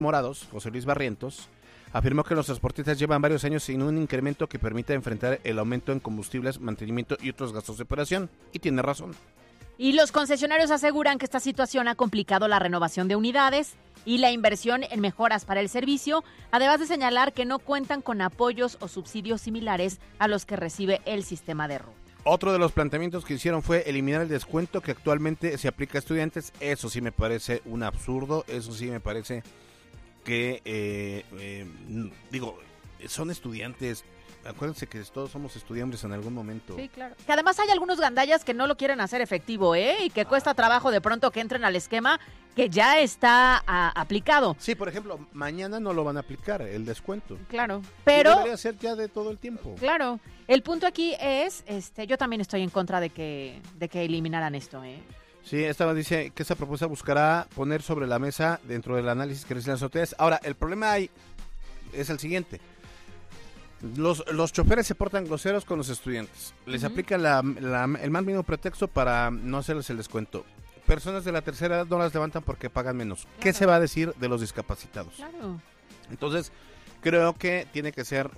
Morados, José Luis Barrientos, afirmó que los transportistas llevan varios años sin un incremento que permita enfrentar el aumento en combustibles, mantenimiento y otros gastos de operación. Y tiene razón. Y los concesionarios aseguran que esta situación ha complicado la renovación de unidades y la inversión en mejoras para el servicio, además de señalar que no cuentan con apoyos o subsidios similares a los que recibe el sistema de ruta. Otro de los planteamientos que hicieron fue eliminar el descuento que actualmente se aplica a estudiantes. Eso sí me parece un absurdo, eso sí me parece que, son estudiantes. Acuérdense que todos somos estudiantes en algún momento. Sí, claro. Que además hay algunos gandallas que no lo quieren hacer efectivo, y que cuesta trabajo de pronto que entren al esquema que ya está aplicado. Sí, por ejemplo, mañana no lo van a aplicar, el descuento. Claro, pero... debería ser ya de todo el tiempo. Claro. El punto aquí es, yo también estoy en contra de que eliminaran esto, Sí, esta dice que esta propuesta buscará poner sobre la mesa dentro del análisis que realizan las autoridades. Ahora, el problema ahí es el siguiente. Los choferes se portan groseros con los estudiantes. Les aplican el más mínimo pretexto para no hacerles el descuento. Personas de la tercera edad no las levantan porque pagan menos. Claro. ¿Qué se va a decir de los discapacitados? Claro. Entonces, creo que tiene que ser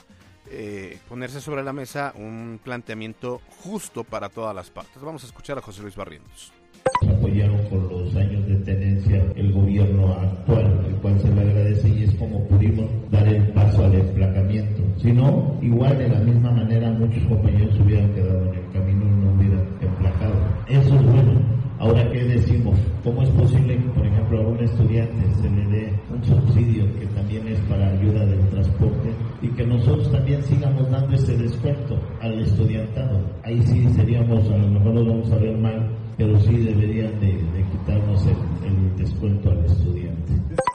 ponerse sobre la mesa un planteamiento justo para todas las partes. Vamos a escuchar a José Luis Barrientos. Apoyaron por los años de tenencia el gobierno actual, el cual se le agradece, y es como pudimos dar el paso al emplacamiento. Si no, igual de la misma manera muchos compañeros hubieran quedado en el camino y no hubieran emplacado. Eso es bueno. Ahora, ¿qué decimos? ¿Cómo es posible que, por ejemplo, a un estudiante se le dé un subsidio que también es para ayuda del transporte y que nosotros también sigamos dando ese descuento al estudiantado? Ahí sí seríamos, a lo mejor nos vamos a ver mal, pero sí deberían de quitarnos el descuento al estudiante.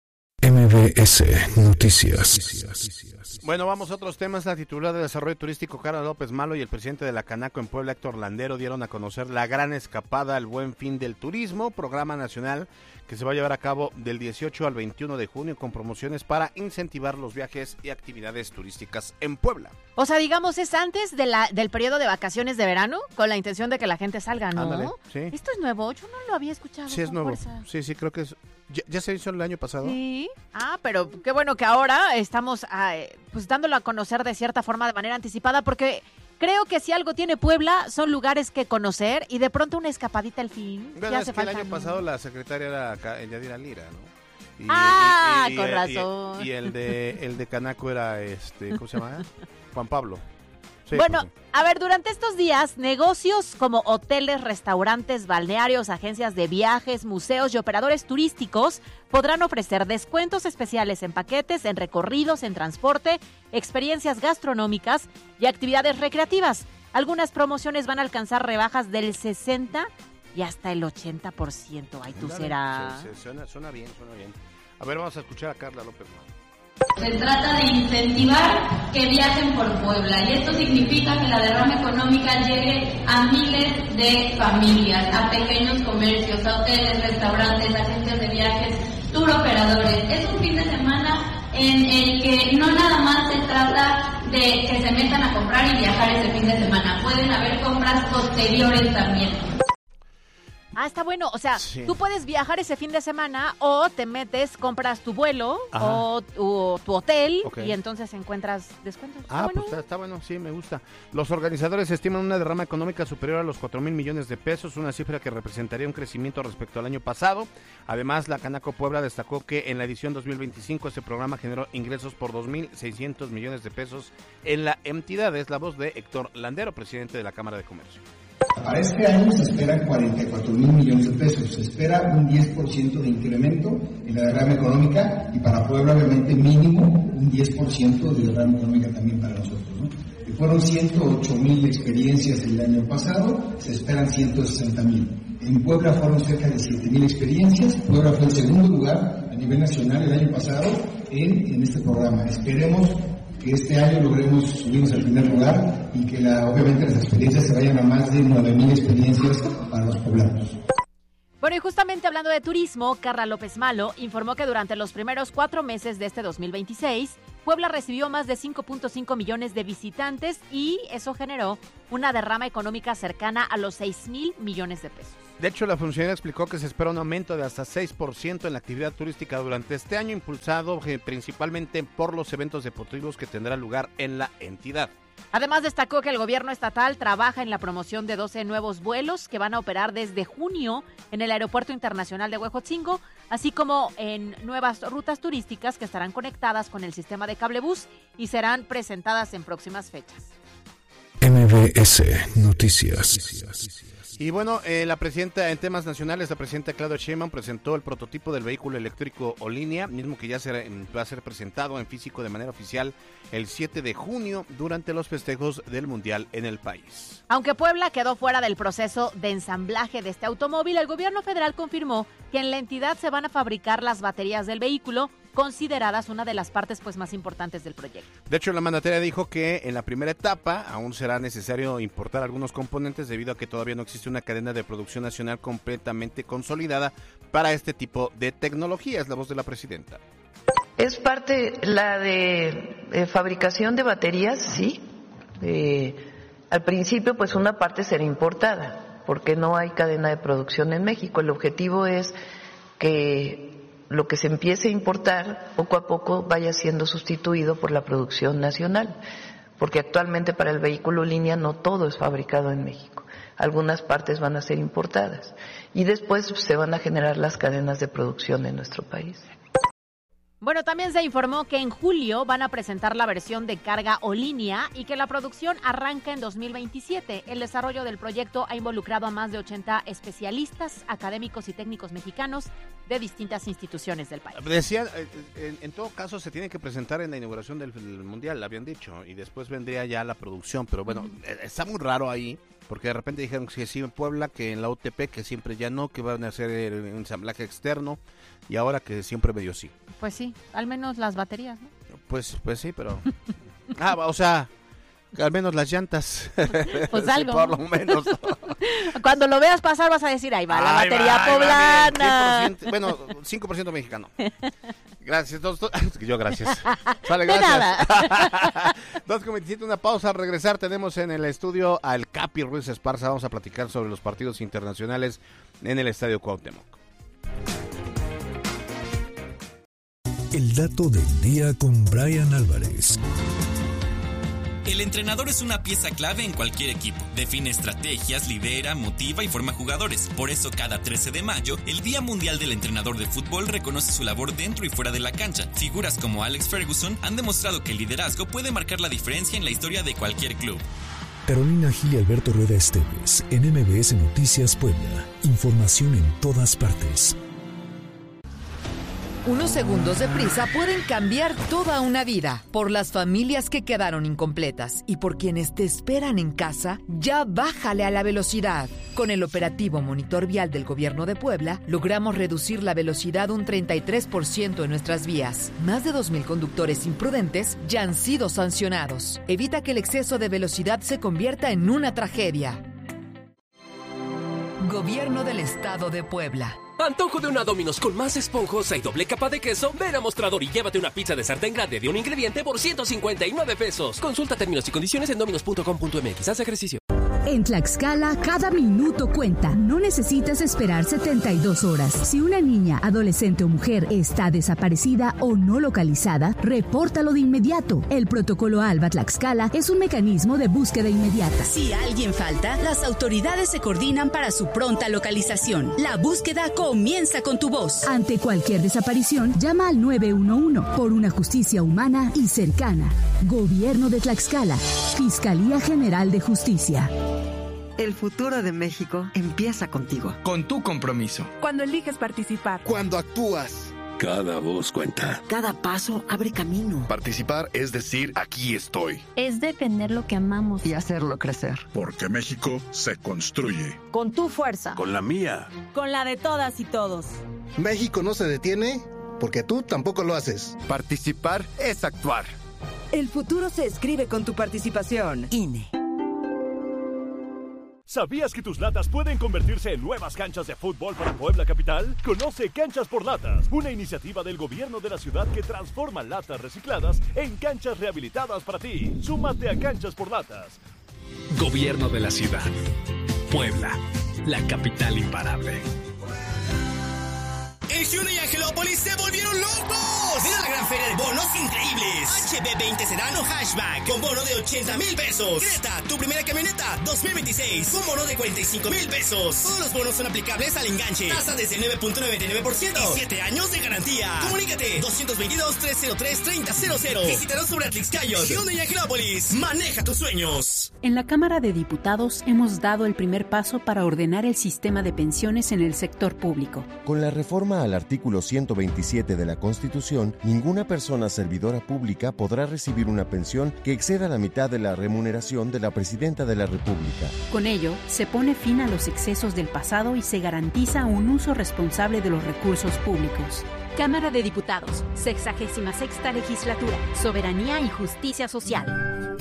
MBS Noticias. Bueno, vamos a otros temas. La titular de Desarrollo Turístico, Carla López Malo, y el presidente de la Canaco en Puebla, Héctor Landero, dieron a conocer la gran escapada al Buen Fin del Turismo, programa nacional que se va a llevar a cabo del 18 al 21 de junio con promociones para incentivar los viajes y actividades turísticas en Puebla. O sea, digamos, es antes del periodo de vacaciones de verano, con la intención de que la gente salga, ¿no? Ándale, sí. Esto es nuevo, yo no lo había escuchado. Sí, es nuevo. Fuerza. Sí, creo que es... ¿Ya se hizo el año pasado? Sí. Pero qué bueno que ahora estamos pues dándolo a conocer de cierta forma, de manera anticipada, porque creo que si algo tiene Puebla son lugares que conocer y de pronto una escapadita al fin. Bueno, es que el año pasado la secretaria era Yadira Lira, ¿no? Con razón. Y el de Canaco era, ¿cómo se llama? Juan Pablo. Sí, bueno, pues sí. A ver, durante estos días, negocios como hoteles, restaurantes, balnearios, agencias de viajes, museos y operadores turísticos podrán ofrecer descuentos especiales en paquetes, en recorridos, en transporte, experiencias gastronómicas y actividades recreativas. Algunas promociones van a alcanzar rebajas del 60% y hasta el 80%. Ay, tú serás. Suena bien. A ver, vamos a escuchar a Carla López Malo. Se trata de incentivar que viajen por Puebla, y esto significa que la derrama económica llegue a miles de familias, a pequeños comercios, a hoteles, restaurantes, agencias de viajes, tour operadores. Es un fin de semana en el que no nada más se trata de que se metan a comprar y viajar ese fin de semana, pueden haber compras posteriores también. Está bueno, o sea, sí. Tú puedes viajar ese fin de semana o te metes, compras tu vuelo o tu hotel, okay, y entonces encuentras descuentos. Pues está bueno, sí, me gusta. Los organizadores estiman una derrama económica superior a los 4,000 millones de pesos, una cifra que representaría un crecimiento respecto al año pasado. Además, la Canaco Puebla destacó que en la edición 2025 este programa generó ingresos por 2,600 millones de pesos en la entidad. Es la voz de Héctor Landero, presidente de la Cámara de Comercio. Para este año se esperan 44,000 millones de pesos, se espera un 10% de incremento en la derrama económica, y para Puebla obviamente mínimo un 10% de derrama económica también para nosotros, ¿no? Fueron 108,000 experiencias el año pasado, se esperan 160,000. En Puebla fueron cerca de 7,000 experiencias, Puebla fue el segundo lugar a nivel nacional el año pasado en este programa. Esperemos que este año logremos subirnos al primer lugar y que obviamente las experiencias se vayan a más de 9,000 experiencias para los poblanos. Bueno, y justamente hablando de turismo, Carla López Malo informó que durante los primeros 4 meses de este 2026, Puebla recibió más de 5.5 millones de visitantes y eso generó una derrama económica cercana a los 6,000 millones de pesos. De hecho, la funcionaria explicó que se espera un aumento de hasta 6% en la actividad turística durante este año, impulsado principalmente por los eventos deportivos que tendrán lugar en la entidad. Además, destacó que el gobierno estatal trabaja en la promoción de 12 nuevos vuelos que van a operar desde junio en el Aeropuerto Internacional de Huejotzingo, así como en nuevas rutas turísticas que estarán conectadas con el sistema de cablebús y serán presentadas en próximas fechas. MBS Noticias. Y bueno, la presidenta en temas nacionales, la presidenta Claudia Sheinbaum presentó el prototipo del vehículo eléctrico Olinia, mismo que ya va a ser presentado en físico de manera oficial el 7 de junio durante los festejos del Mundial en el país. Aunque Puebla quedó fuera del proceso de ensamblaje de este automóvil, el gobierno federal confirmó que en la entidad se van a fabricar las baterías del vehículo, consideradas una de las partes más importantes del proyecto. De hecho, la mandataria dijo que en la primera etapa aún será necesario importar algunos componentes debido a que todavía no existe una cadena de producción nacional completamente consolidada para este tipo de tecnología. Es la voz de la presidenta. Es parte la de fabricación de baterías, sí. Al principio, pues una parte será importada, porque no hay cadena de producción en México. El objetivo es que lo que se empiece a importar poco a poco vaya siendo sustituido por la producción nacional, porque actualmente para el vehículo línea no todo es fabricado en México, algunas partes van a ser importadas y después se van a generar las cadenas de producción en nuestro país. Bueno, también se informó que en julio van a presentar la versión de carga o línea y que la producción arranca en 2027. El desarrollo del proyecto ha involucrado a más de 80 especialistas, académicos y técnicos mexicanos de distintas instituciones del país. Decían, en todo caso se tiene que presentar en la inauguración del Mundial, habían dicho, y después vendría ya la producción, pero bueno, está muy raro ahí, porque de repente dijeron que sí en Puebla, que en la UTP, que siempre ya no, que van a hacer un ensamblaje externo, y ahora que siempre medio sí. Pues sí, al menos las baterías, ¿no? Pues sí, pero... o sea, al menos las llantas. Pues algo. Por lo menos. Cuando lo veas pasar vas a decir, ahí va la batería poblana. 10%, bueno, 5% mexicano. Gracias. Yo gracias. Sale, gracias. 2:27, una pausa. Al regresar tenemos en el estudio al Capi Ruiz Esparza. Vamos a platicar sobre los partidos internacionales en el Estadio Cuauhtémoc. El dato del día con Brian Álvarez. El entrenador es una pieza clave en cualquier equipo. Define estrategias, lidera, motiva y forma jugadores. Por eso cada 13 de mayo, el Día Mundial del Entrenador de Fútbol reconoce su labor dentro y fuera de la cancha. Figuras como Alex Ferguson han demostrado que el liderazgo puede marcar la diferencia en la historia de cualquier club. Carolina Gil y Alberto Rueda Esteves, en MBS Noticias Puebla. Información en todas partes. Unos segundos de prisa pueden cambiar toda una vida. Por las familias que quedaron incompletas y por quienes te esperan en casa, ya bájale a la velocidad. Con el operativo Monitor Vial del Gobierno de Puebla, logramos reducir la velocidad un 33% en nuestras vías. Más de 2,000 conductores imprudentes ya han sido sancionados. Evita que el exceso de velocidad se convierta en una tragedia. Gobierno del Estado de Puebla. Antojo de una Domino's con más esponjosa y doble capa de queso. Ven a Mostrador y llévate una pizza de sartén grande de un ingrediente por 159 pesos. Consulta términos y condiciones en dominos.com.mx. Haz ejercicio. En Tlaxcala, cada minuto cuenta. No necesitas esperar 72 horas. Si una niña, adolescente o mujer está desaparecida o no localizada, repórtalo de inmediato. El protocolo ALBA Tlaxcala es un mecanismo de búsqueda inmediata. Si alguien falta, las autoridades se coordinan para su pronta localización. La búsqueda comienza con tu voz. Ante cualquier desaparición, llama al 911 por una justicia humana y cercana. Gobierno de Tlaxcala. Fiscalía General de Justicia. El futuro de México empieza contigo. Con tu compromiso. Cuando eliges participar. Cuando actúas. Cada voz cuenta. Cada paso abre camino. Participar es decir, aquí estoy. Es defender lo que amamos. Y hacerlo crecer. Porque México se construye. Con tu fuerza. Con la mía. Con la de todas y todos. México no se detiene porque tú tampoco lo haces. Participar es actuar. El futuro se escribe con tu participación. INE. ¿Sabías que tus latas pueden convertirse en nuevas canchas de fútbol para Puebla Capital? Conoce Canchas por Latas, una iniciativa del gobierno de la ciudad que transforma latas recicladas en canchas rehabilitadas para ti. Súmate a Canchas por Latas. Gobierno de la ciudad. Puebla, la capital imparable. En Hyundai y Angelópolis se volvieron locos. Ven a la gran feria de bonos increíbles. HB20 Sedán o Hatchback con bono de 80,000 pesos. Creta, tu primera camioneta 2026 con bono de 45,000 pesos. Todos los bonos son aplicables al enganche. Tasa desde 9.99% y 7 años de garantía. Comunícate 222-303-3000. Visítanos sobre Atlixcayot. Hyundai y Angelópolis. Maneja tus sueños. En la Cámara de Diputados hemos dado el primer paso para ordenar el sistema de pensiones en el sector público. Con la reforma al artículo 127 de la Constitución, ninguna persona servidora pública podrá recibir una pensión que exceda la mitad de la remuneración de la Presidenta de la República. Con ello, se pone fin a los excesos del pasado y se garantiza un uso responsable de los recursos públicos. Cámara de Diputados, 66ª Legislatura, Soberanía y Justicia Social.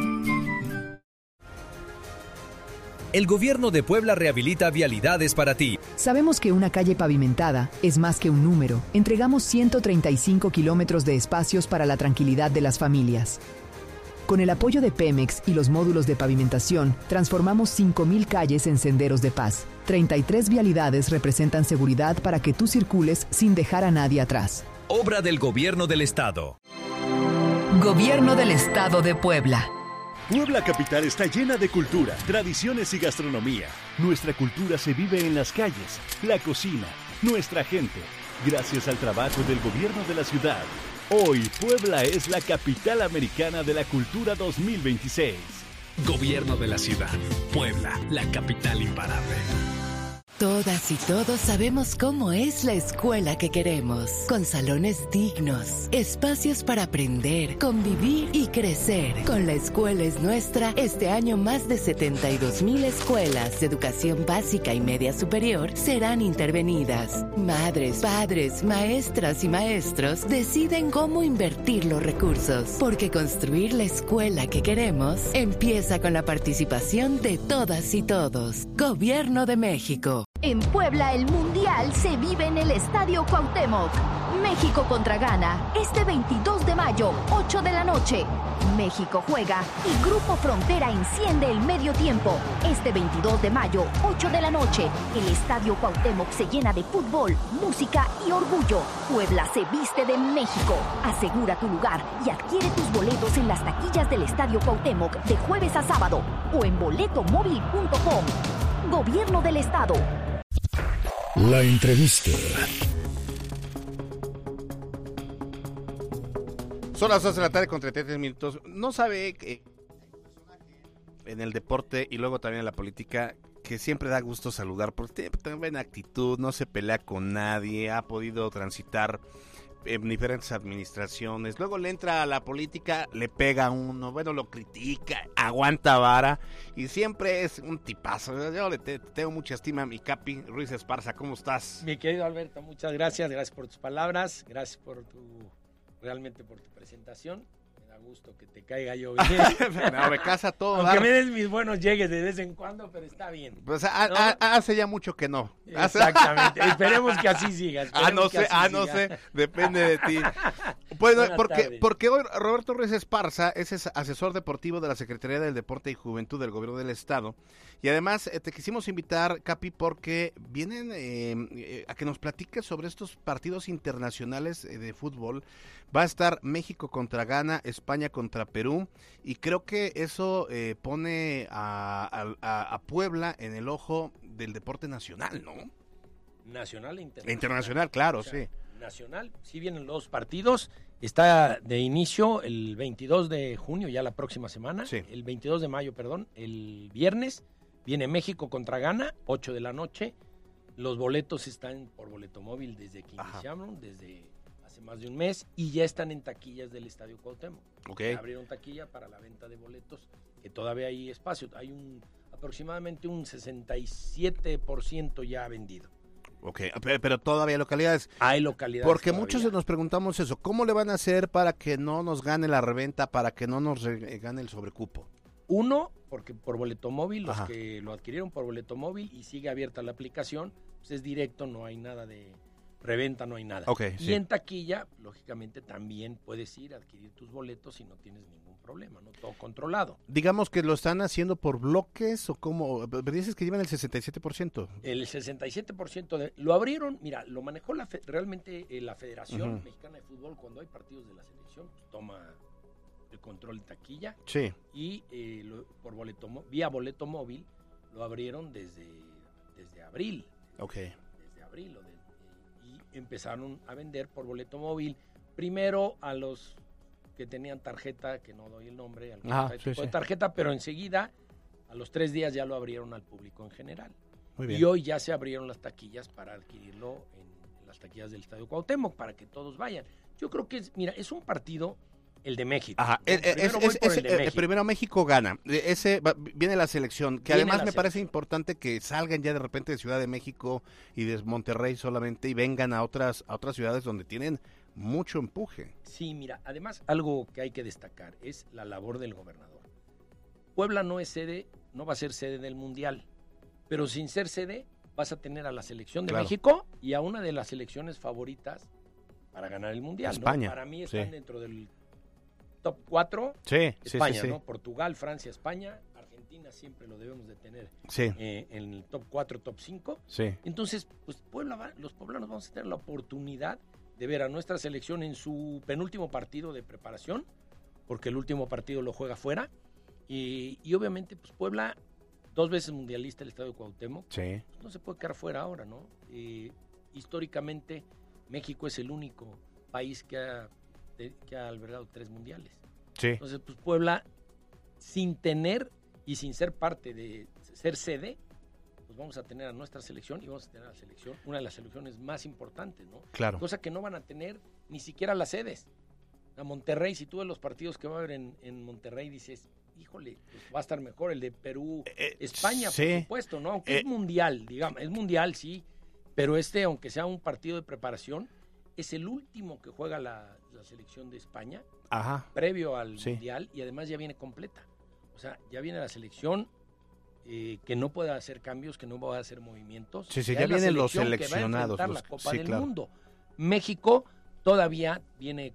El gobierno de Puebla rehabilita vialidades para ti. Sabemos que una calle pavimentada es más que un número. Entregamos 135 kilómetros de espacios para la tranquilidad de las familias. Con el apoyo de Pemex y los módulos de pavimentación, transformamos 5,000 calles en senderos de paz. 33 vialidades representan seguridad para que tú circules sin dejar a nadie atrás. Obra del Gobierno del Estado. Gobierno del Estado de Puebla. Puebla Capital está llena de cultura, tradiciones y gastronomía. Nuestra cultura se vive en las calles, la cocina, nuestra gente. Gracias al trabajo del gobierno de la ciudad. Hoy, Puebla es la capital americana de la cultura 2026. Gobierno de la ciudad. Puebla, la capital imparable. Todas y todos sabemos cómo es la escuela que queremos, con salones dignos, espacios para aprender, convivir y crecer. Con La Escuela es Nuestra, este año más de 72,000 escuelas de educación básica y media superior serán intervenidas. Madres, padres, maestras y maestros deciden cómo invertir los recursos, porque construir la escuela que queremos empieza con la participación de todas y todos. Gobierno de México. En Puebla, el Mundial se vive en el Estadio Cuauhtémoc. México contra Ghana, este 22 de mayo, 8 de la noche. México juega y Grupo Frontera enciende el medio tiempo. Este 22 de mayo, 8 de la noche, el Estadio Cuauhtémoc se llena de fútbol, música y orgullo. Puebla se viste de México. Asegura tu lugar y adquiere tus boletos en las taquillas del Estadio Cuauhtémoc de jueves a sábado o en boletomóvil.com. Gobierno del Estado. La entrevista. Son las 2 de la tarde con 33 minutos. No sabe que en el deporte y luego también en la política que siempre da gusto saludar porque tiene buena actitud, no se pelea con nadie, ha podido transitar en diferentes administraciones, luego le entra a la política, le pega a uno, bueno, lo critica, aguanta vara y siempre es un tipazo. Yo le tengo mucha estima a mi Capi Ruiz Esparza. ¿Cómo estás? Mi querido Alberto, muchas gracias por tus palabras, gracias realmente por tu presentación. Me da gusto que te caiga yo bien. No, me casa todo. Aunque me des mis buenos llegues de vez en cuando, pero está bien. Pues hace ya mucho que no. Exactamente. Esperemos que así siga. No sé, depende de ti. Bueno, porque hoy Roberto Ruiz Esparza es asesor deportivo de la Secretaría del Deporte y Juventud del Gobierno del Estado. Y además te quisimos invitar, Capi, porque vienen a que nos platiques sobre estos partidos internacionales de fútbol. Va a estar México contra Ghana, España contra Perú, y creo que eso pone a Puebla en el ojo del deporte nacional, ¿no? Nacional e internacional. Internacional, claro, sí. Nacional, sí vienen los partidos, está de inicio el 22 de junio, ya la próxima semana, sí. El 22 de mayo, perdón, el viernes, viene México contra Ghana, 8 de la noche, los boletos están por boleto móvil desde que iniciaron, desde hace más de un mes, y ya están en taquillas del Estadio Cuauhtémoc. Okay. Abrieron taquilla para la venta de boletos, que todavía hay espacio, hay aproximadamente un 67% ya vendido. Ok, pero todavía hay localidades. Hay localidades. Porque todavía. Muchos nos preguntamos eso, ¿cómo le van a hacer para que no nos gane la reventa, para que no nos gane el sobrecupo? Uno, porque por boleto móvil, los Ajá. que lo adquirieron por boleto móvil y sigue abierta la aplicación, pues es directo, no hay nada de reventa, no hay nada. Okay, y sí. en taquilla, lógicamente, también puedes ir a adquirir tus boletos y no tienes ningún problema, ¿no? Todo controlado. Digamos que lo están haciendo por bloques o cómo, me dices que llevan el 67%. El 67% lo abrieron, mira, lo manejó realmente la Federación Ujú. Mexicana de Fútbol cuando hay partidos de la selección, pues toma el control de taquilla. Sí. Y por vía boleto móvil lo abrieron desde abril. Ok. Desde abril. Y empezaron a vender por boleto móvil primero a los que tenían tarjeta, que no doy el nombre, tipo de tarjeta, pero enseguida, a los 3 días ya lo abrieron al público en general. Muy bien. Y hoy ya se abrieron las taquillas para adquirirlo en las taquillas del Estadio Cuauhtémoc, para que todos vayan. Yo creo que es un partido, el de México. Ajá, ¿no? Primero México gana. Viene la selección, que Viene además la me parece selección. importante que salgan ya de repente de Ciudad de México y de Monterrey solamente y vengan a otras ciudades donde tienen mucho empuje. Sí, mira, además algo que hay que destacar es la labor del gobernador. Puebla no va a ser sede del Mundial, pero sin ser sede vas a tener a la selección de México y a una de las selecciones favoritas para ganar el Mundial. España. ¿No? Para mí están dentro del top 4. Sí, España, sí. ¿no? Portugal, Francia, España, Argentina siempre lo debemos de tener en el top 4, top 5. Sí. Entonces, pues los poblanos vamos a tener la oportunidad de ver a nuestra selección en su penúltimo partido de preparación, porque el último partido lo juega fuera, y obviamente pues Puebla, 2 veces mundialista el Estadio Cuauhtémoc, pues, no se puede quedar fuera ahora, ¿no? Históricamente México es el único país que ha albergado 3 mundiales. Sí. Entonces pues Puebla, sin tener y sin ser parte de ser sede, pues vamos a tener a nuestra selección y vamos a tener a la selección, una de las selecciones más importantes, ¿no? Claro. Cosa que no van a tener ni siquiera las sedes. A Monterrey, si tú ves los partidos que va a haber en Monterrey, dices, híjole, pues va a estar mejor el de Perú, España, por supuesto, ¿no? Aunque es mundial, digamos, es mundial, sí, pero aunque sea un partido de preparación, es el último que juega la selección de España, previo al mundial, y además ya viene completa. O sea, ya viene la selección que no pueda hacer cambios, que no pueda hacer movimientos. Sí, ya vienen los seleccionados. Que va a enfrentar la Copa del Mundo. México todavía viene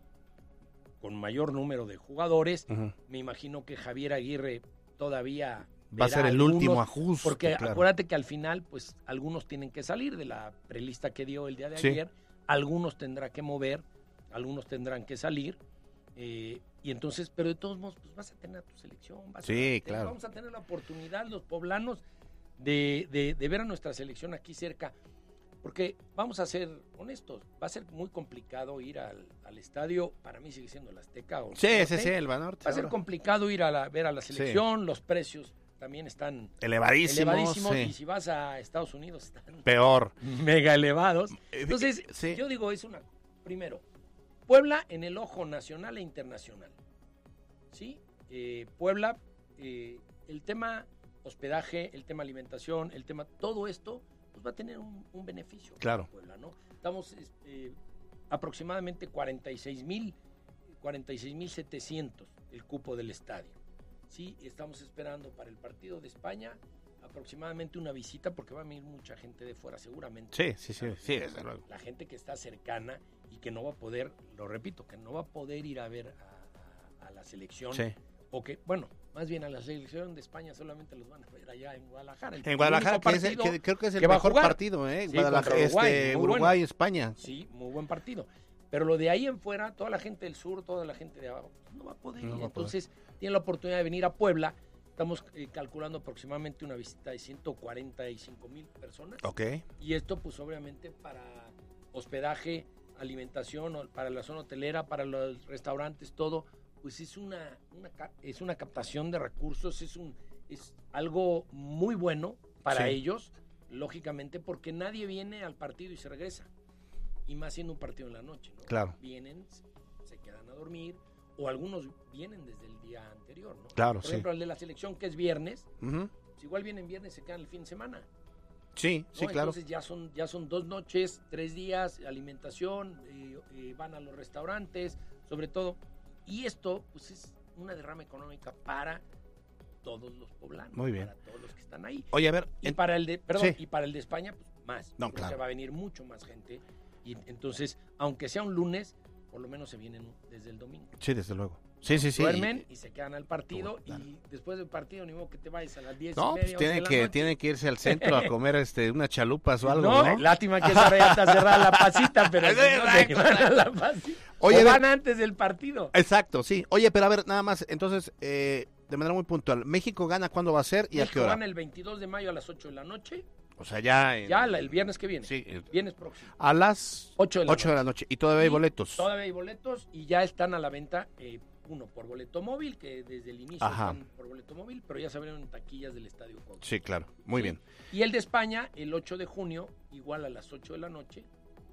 con mayor número de jugadores. Me imagino que Javier Aguirre todavía va a ser el último ajuste. Porque acuérdate que al final, pues, algunos tienen que salir de la prelista que dio el día de ayer. Algunos tendrá que mover, algunos tendrán que salir. Y entonces, pero de todos modos, pues vas a tener a tu selección. Vamos a tener la oportunidad, los poblanos, de ver a nuestra selección aquí cerca. Porque vamos a ser honestos, va a ser muy complicado ir al estadio, para mí sigue siendo el Azteca. El Banorte. Va a ser complicado ir a ver a la selección, los precios también están elevadísimos. Y si vas a Estados Unidos están peor, mega elevados. Entonces, yo digo, primero, Puebla en el ojo nacional e internacional. ¿Sí? Puebla, el tema hospedaje, el tema alimentación, el tema, todo esto, pues va a tener un beneficio. Claro. Puebla, ¿no? Estamos aproximadamente 46,700 el cupo del estadio. Sí, estamos esperando para el partido de España aproximadamente una visita, porque va a venir mucha gente de fuera seguramente. Sí, desde luego. La gente que está cercana y que no va a poder, lo repito, que no va a poder ir a ver a la selección. Sí. O que, bueno, más bien a la selección de España solamente los van a ver allá en Guadalajara. En Guadalajara, creo que es el mejor partido, ¿eh? Sí, Guadalajara, Uruguay, bueno. España. Sí, muy buen partido. Pero lo de ahí en fuera, toda la gente del sur, toda la gente de abajo, no va a poder ir. Entonces, tienen la oportunidad de venir a Puebla. Estamos calculando aproximadamente una visita de 145,000 personas. Ok. Y esto, pues, obviamente, para hospedaje, alimentación, para la zona hotelera, para los restaurantes, todo, pues es una captación de recursos, es algo muy bueno para ellos, lógicamente, porque nadie viene al partido y se regresa. Y más siendo un partido en la noche, ¿no? Claro. Vienen, se quedan a dormir, o algunos vienen desde el día anterior, ¿no? Claro, Por ejemplo, el de la selección, que es viernes, pues igual vienen viernes, se quedan el fin de semana. Sí, ¿no? sí, claro. Entonces ya son 2 noches, 3 días, alimentación, van a los restaurantes, sobre todo. Y esto, pues, es una derrama económica para todos los poblanos. Muy bien. Para todos los que están ahí. Oye, a ver. Y para el de España, pues más. No, claro. Va a venir mucho más gente. Y entonces, aunque sea un lunes, por lo menos se vienen desde el domingo. Sí, desde luego. Sí. Duermen y se quedan al partido y después del partido ni modo que te vayas a las 10 No, y media. pues tienen que irse al centro a comer unas chalupas o algo, ¿no? Lástima que esa ya está cerrada la pasita, pero si no se van a la pasita. Oye, van antes del partido. Exacto, sí. Oye, pero a ver, nada más, entonces, de manera muy puntual, ¿México gana cuándo va a ser y México a qué hora? Gana el 22 de mayo a las 8 de la noche. O sea, ya... el viernes que viene. Sí. Viernes próximo. A las 8 de la noche. Y todavía hay boletos. Todavía hay boletos y ya están a la venta, uno por boleto móvil, que desde el inicio están por boleto móvil, pero ya se abrieron taquillas del Estadio Cuauhtémoc. Sí, claro. Muy bien. Y el de España, el 8 de junio, igual a las 8 de la noche.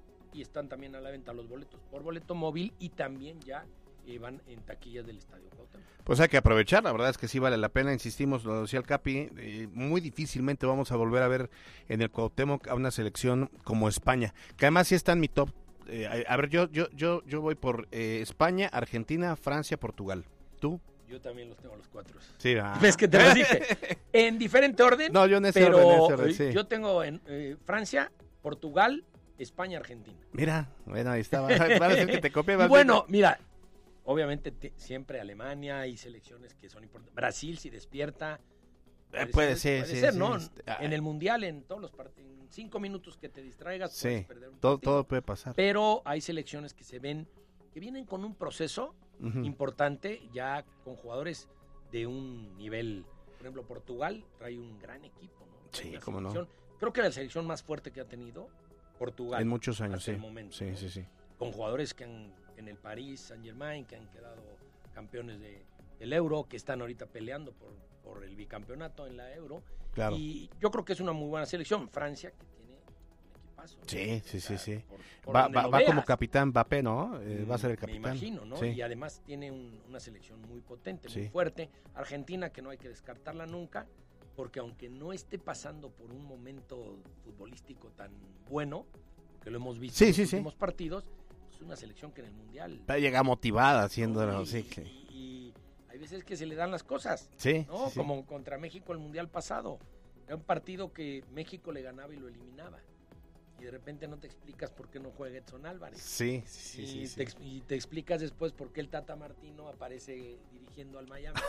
Y están también a la venta los boletos por boleto móvil y también ya van en taquillas del Estadio Cuauhtémoc. Pues hay que aprovechar, la verdad es que sí vale la pena, insistimos, lo decía el Capi, muy difícilmente vamos a volver a ver en el Cuauhtémoc a una selección como España, que además sí está en mi top. A ver, yo voy por España, Argentina, Francia, Portugal. ¿Tú? Yo también los tengo los 4. Sí, ¿Ves que te los dije? En diferente orden. No, yo en ese orden, sí. Yo tengo en Francia, Portugal, España, Argentina. Mira, bueno, ahí estaba. Parece que te copié. Bueno, mira, obviamente siempre Alemania y selecciones que son importantes. Brasil si despierta. Puede ser, ¿no? En el Mundial, en todos los partidos, en 5 minutos que te distraigas, puedes perder un partido. Todo puede pasar. Pero hay selecciones que vienen con un proceso importante, ya con jugadores de un nivel. Por ejemplo, Portugal trae un gran equipo, ¿no? Sí, cómo no. Creo que la selección más fuerte que ha tenido Portugal. En muchos años, hasta el momento, sí, ¿no? sí. Con jugadores que en el Paris Saint-Germain, que han quedado campeones del Euro, que están ahorita peleando por el bicampeonato en la Euro. Claro. Y yo creo que es una muy buena selección. Francia, que tiene un equipazo, ¿no? Sí. Por Va como capitán Mbappé, ¿no? Va a ser el capitán. Me imagino, ¿no? Sí. Y además tiene una selección muy potente, muy fuerte. Argentina, que no hay que descartarla nunca, porque aunque no esté pasando por un momento futbolístico tan bueno, que lo hemos visto en los últimos partidos, es una selección que en el Mundial llega motivada haciéndolo, y hay veces que se le dan las cosas, sí, ¿no? Como contra México el Mundial pasado. Era un partido que México le ganaba y lo eliminaba. Y de repente no te explicas por qué no juega Edson Álvarez. Sí. Y te explicas después por qué el Tata Martino aparece dirigiendo al Miami.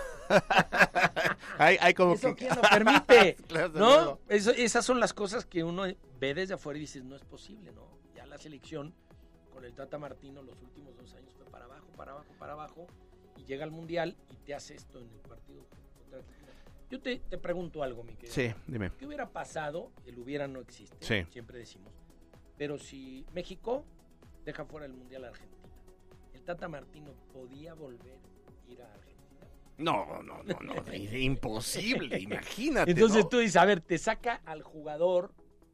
hay como eso que... quién lo permite, Claro, ¿no? Esas son las cosas que uno ve desde afuera y dices, no es posible, ¿no? Ya la selección con el Tata Martino los últimos 2 años fue para abajo, y llega al Mundial y te hace esto en el partido contra Argentina. Yo te pregunto algo, mi querido. Sí, dime. ¿Qué hubiera pasado? El hubiera no existe, siempre decimos. Pero si México deja fuera el Mundial a Argentina, ¿el Tata Martino podía volver a ir a Argentina? No, imposible, imagínate. Entonces ¿no? tú dices, a ver, te saca al jugador,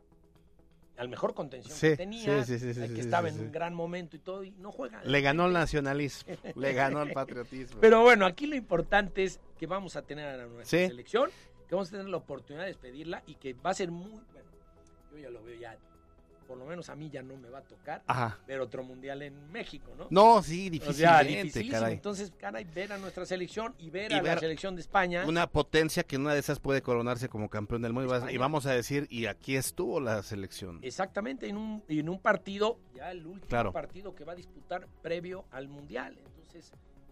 al mejor contención que tenía, que estaba en un gran momento y todo, y no juega. Le ganó el nacionalismo, le ganó el patriotismo. Pero bueno, aquí lo importante es que vamos a tener a nuestra selección, que vamos a tener la oportunidad de despedirla y que va a ser muy, bueno, yo ya lo veo ya, por lo menos a mí ya no me va a tocar ver otro mundial en México, ¿no? No, sí, difícilmente, dificilísimo. caray. Entonces, ver a nuestra selección y ver a la selección de España. Una potencia que en una de esas puede coronarse como campeón del mundo. España. Y vamos a decir, y aquí estuvo la selección. Exactamente, en un partido, ya el último partido que va a disputar previo al mundial. Entonces,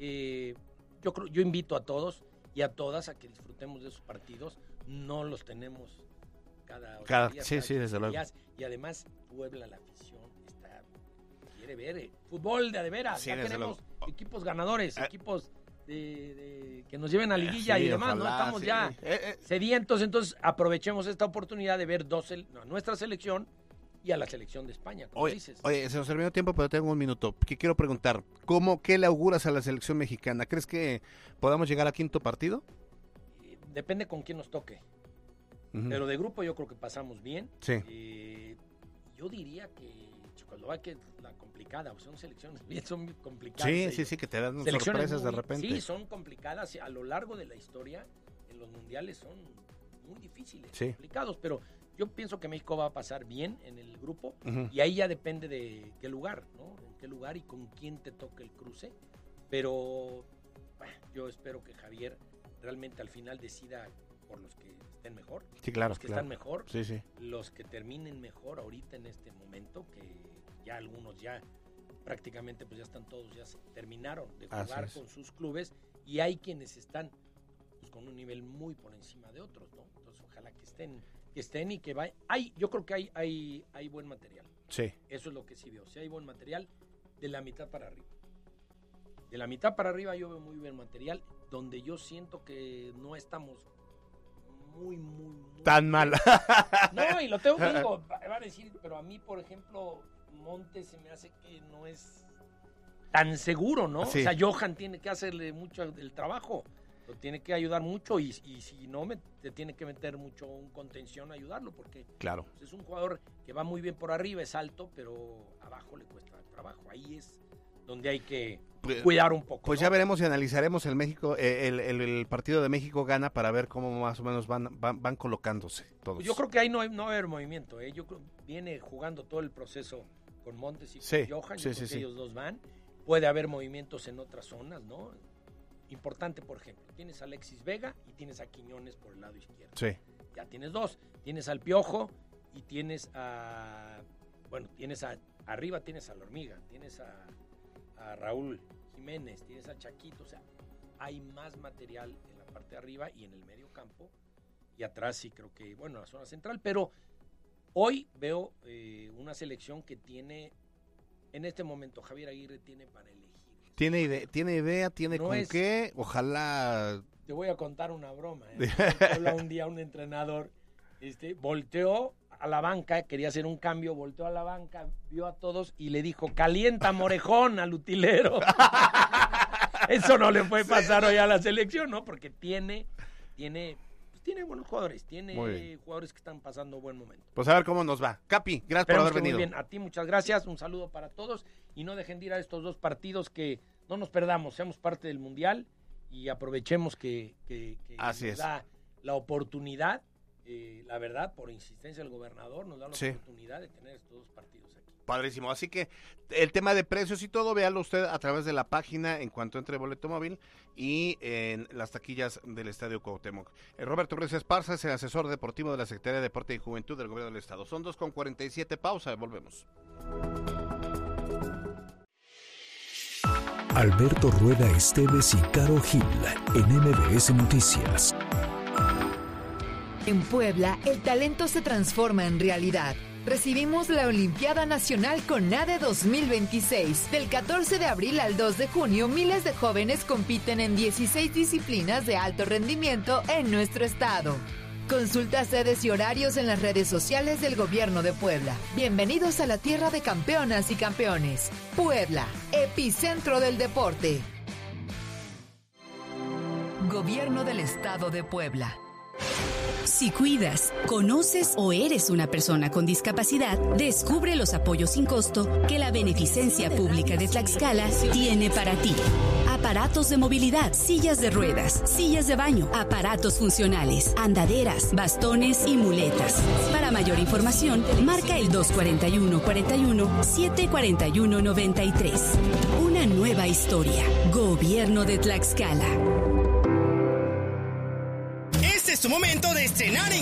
yo invito a todos y a todas a que disfrutemos de esos partidos. No los tenemos cada días, desde luego. Y además Puebla, la afición quiere ver fútbol de veras. Ya queremos equipos ganadores, equipos que nos lleven a liguilla y demás. Ojalá, no estamos ya sedientos, entonces aprovechemos esta oportunidad de ver a nuestra selección y a la selección de España, como dices. Oye, se nos terminó el tiempo, pero tengo un minuto. Que quiero preguntar, ¿qué le auguras a la selección mexicana? ¿Crees que podamos llegar a 5º partido? Depende con quién nos toque. Pero de grupo yo creo que pasamos bien. Sí. Yo diría que Checoslovaquia es la complicada, son selecciones son complicadas. Sí, que te dan sorpresas de repente. Sí, son complicadas a lo largo de la historia. En los mundiales son muy difíciles, complicados, pero yo pienso que México va a pasar bien en el grupo y ahí ya depende de qué lugar, ¿no? En qué lugar y con quién te toque el cruce. Pero yo espero que Javier realmente al final decida por los que estén mejor. Sí, claro. Los que están mejor. Sí, sí. Los que terminen mejor ahorita en este momento, que ya algunos ya prácticamente pues ya están todos, ya se terminaron de jugar con sus clubes, y hay quienes están pues, con un nivel muy por encima de otros, ¿no? Entonces ojalá que estén y que vayan. Yo creo que hay buen material. Sí. Eso es lo que sí veo. Sí hay buen material de la mitad para arriba. De la mitad para arriba yo veo muy buen material, donde yo siento que no estamos muy tan mal. No, y lo tengo que digo, va a decir, pero a mí, por ejemplo, Montes se me hace que no es tan seguro, ¿no? Sí. O sea, Johan tiene que hacerle mucho el trabajo, lo tiene que ayudar mucho, y si no, te tiene que meter mucho un contención a ayudarlo, porque claro, pues, es un jugador que va muy bien por arriba, es alto, pero abajo le cuesta trabajo. Ahí es donde hay que cuidar un poco. Pues ¿no? ya veremos y analizaremos el México, el partido de México gana, para ver cómo más o menos van colocándose todos. Pues yo creo que ahí no va a haber movimiento, ¿eh? Yo creo que viene jugando todo el proceso con Montes y con Johan, yo creo que ellos dos van. Puede haber movimientos en otras zonas, ¿no? Importante, por ejemplo, tienes a Alexis Vega y tienes a Quiñones por el lado izquierdo. Sí. Ya tienes dos, tienes al Piojo y tienes arriba tienes a la Hormiga, tienes a Raúl Jiménez, tienes a Chaquito, o sea, hay más material en la parte de arriba y en el medio campo, y atrás sí creo que, en la zona central, pero hoy veo una selección que tiene, en este momento, Javier Aguirre tiene para elegir. Tiene idea, tiene no con qué, ojalá. Te voy a contar una broma. Habla un día un entrenador, volteó a la banca, quería hacer un cambio, volteó a la banca, vio a todos y le dijo, calienta Morejón al utilero. Eso no le puede pasar hoy a la selección, ¿no? Porque tiene buenos jugadores, tiene jugadores que están pasando buen momento. Pues a ver cómo nos va. Capi, gracias por haber venido. Muy bien, a ti muchas gracias, un saludo para todos, y no dejen de ir a estos dos partidos, que no nos perdamos, seamos parte del Mundial y aprovechemos que nos da la oportunidad, la verdad, por insistencia del gobernador, nos da la oportunidad de tener estos dos partidos aquí. Padrísimo, así que el tema de precios y todo, véalo usted a través de la página en cuanto entre boleto móvil y en las taquillas del Estadio Cuauhtémoc. Roberto Bres Esparza es el asesor deportivo de la Secretaría de Deporte y Juventud del Gobierno del Estado. Son 2:47, pausa, volvemos. Alberto Rueda Esteves y Caro Gil en MBS Noticias. En Puebla, el talento se transforma en realidad. Recibimos la Olimpiada Nacional CONADE 2026. Del 14 de abril al 2 de junio, miles de jóvenes compiten en 16 disciplinas de alto rendimiento en nuestro estado. Consulta sedes y horarios en las redes sociales del Gobierno de Puebla. Bienvenidos a la tierra de campeonas y campeones. Puebla, epicentro del deporte. Gobierno del Estado de Puebla. Si cuidas, conoces o eres una persona con discapacidad, descubre los apoyos sin costo que la Beneficencia Pública de Tlaxcala tiene para ti. Aparatos de movilidad, sillas de ruedas, sillas de baño, aparatos funcionales, andaderas, bastones y muletas. Para mayor información, marca el 241-41-741-93. Una nueva historia. Gobierno de Tlaxcala. Este es tu momento de estrenar en